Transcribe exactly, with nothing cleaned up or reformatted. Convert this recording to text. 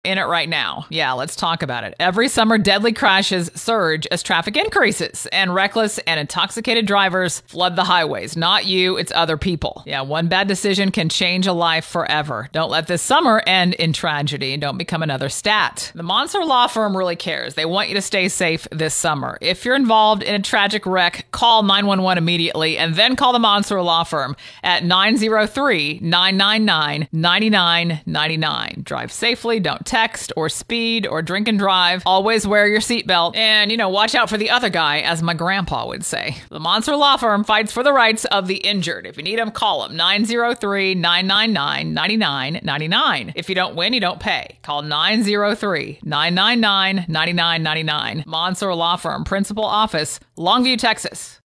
In it right now. Yeah, let's talk about it. Every summer, deadly crashes surge as traffic increases, and reckless and intoxicated drivers flood the highways. Not you, it's other people. Yeah, one bad decision can change a life forever. Don't let this summer end in tragedy. Don't become another stat. The Monser Law Firm really cares. They want you to stay safe this summer. If you're involved in a tragic wreck, call nine one one immediately, and then call the Monser Law Firm at nine zero three, nine nine nine, nine nine nine nine. Drive safely, don't text or speed or drink and drive. Always wear your seatbelt. And, you know, watch out for the other guy, as my grandpa would say. The Monser Law Firm fights for the rights of the injured. If you need them, call them. nine zero three, nine nine nine, nine nine nine nine. If you don't win, you don't pay. Call nine zero three, nine nine nine, nine nine nine nine. Monser Law Firm, Principal Office, Longview, Texas.